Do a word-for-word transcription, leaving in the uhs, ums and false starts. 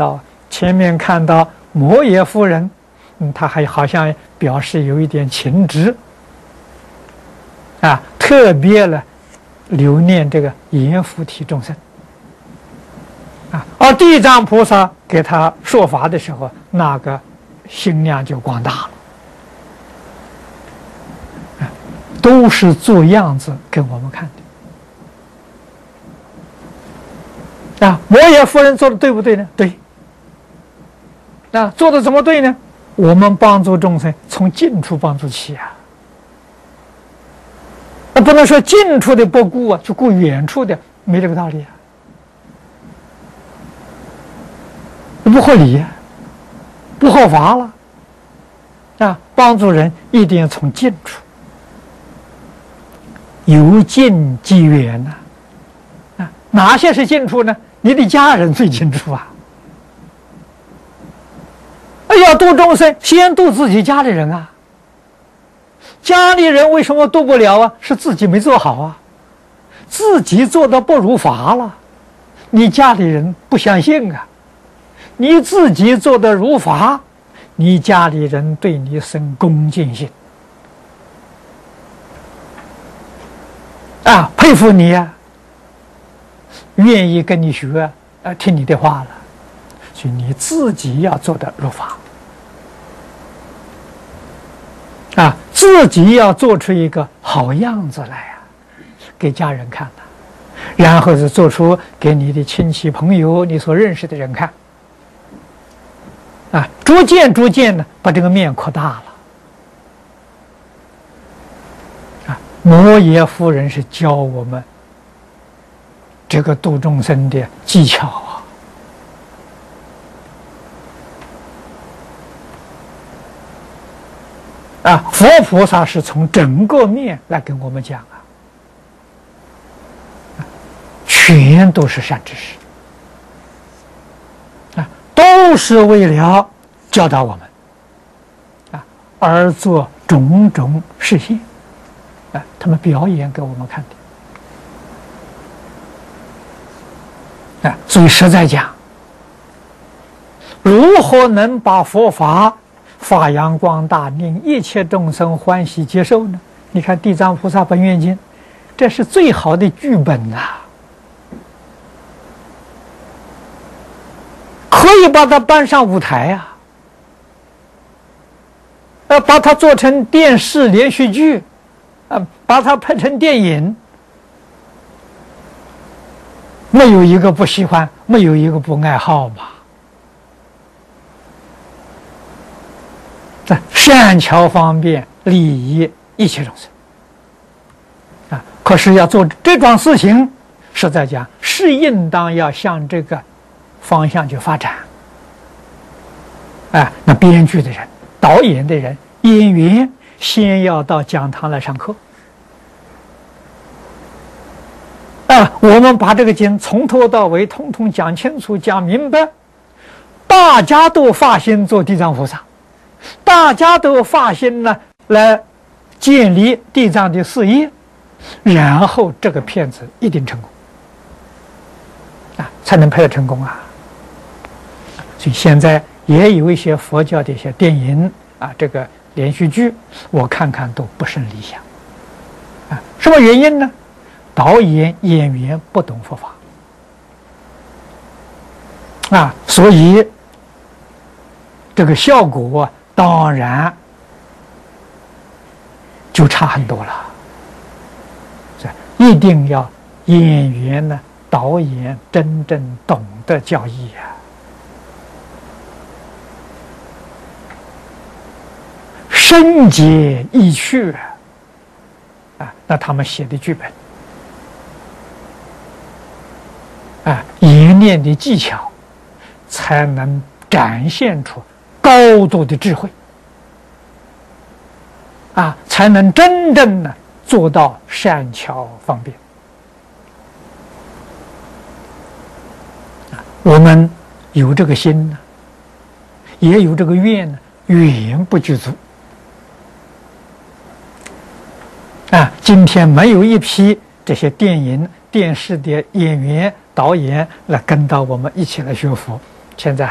到前面看到摩耶夫人，嗯，她还好像表示有一点情执，啊，特别呢留念这个阎浮提众生，啊，而地藏菩萨给他说法的时候，那个心量就广大了，啊，都是做样子给我们看的。啊，摩耶夫人做的对不对呢？对。啊，做的怎么对呢？我们帮助众生从近处帮助起啊，那不能说近处的不顾啊，就顾远处的，没这个道理啊，不合理啊，不合法了。啊，帮助人一定要从近处，由近及远呐。啊，哪些是近处呢？你的家人最近处啊！要度众生，先度自己家里人啊！家里人为什么度不了啊？是自己没做好啊，自己做的不如法了，你家里人不相信啊。你自己做的如法，你家里人对你生恭敬心啊，佩服你啊，愿意跟你学啊，听你的话了。所以你自己要做的如法啊，自己要做出一个好样子来啊，给家人看的，然后是做出给你的亲戚朋友、你所认识的人看啊，逐渐逐渐的把这个面扩大了啊。摩耶夫人是教我们这个度众生的技巧啊。啊，佛菩萨是从整个面来跟我们讲啊，全都是善知识啊，都是为了教导我们啊而做种种示现啊，他们表演给我们看的啊，所以实在讲，如何能把佛法发扬光大，令一切众生欢喜接受呢？你看《地藏菩萨本愿经》，这是最好的剧本呐、啊，可以把它搬上舞台啊，呃，把它做成电视连续剧，啊，把它拍成电影，没有一个不喜欢，没有一个不爱好嘛。善巧方便利益一切众生啊！可是要做这桩事情，实在讲是应当要向这个方向去发展。啊，那编剧的人、导演的人、演员，先要到讲堂来上课。啊，我们把这个经从头到尾统统讲清楚、讲明白，大家都发心做地藏菩萨。大家都发心呢，来建立地藏的事业，然后这个片子一定成功啊，才能拍得成功啊。所以现在也有一些佛教的一些电影啊，这个连续剧，我看看都不甚理想啊。什么原因呢？导演演员不懂佛法啊，所以这个效果啊，当然就差很多了。一定要演员呢、导演真正懂得教义啊，深解意趣啊，啊，那他们写的剧本啊，演练的技巧，才能展现出高度的智慧啊，才能真正的做到善巧方便啊。我们有这个心呢，也有这个愿呢，远不具足啊。今天没有一批这些电影、电视的演员、导演来跟到我们一起来学佛，现在